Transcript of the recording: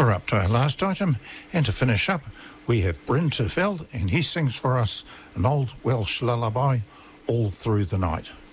We're up to our last item, and to finish up, we have Bryn Terfel, and he sings for us an old Welsh lullaby, All Through the Night.